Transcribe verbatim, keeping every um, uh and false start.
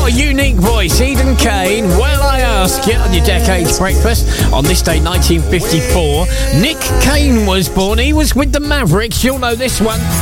What a unique voice, Eden Kane. Well, I ask you, on your Decades Breakfast on this day, nineteen fifty-four. Nick Kane was born. He was with the Mavericks. You'll know this one.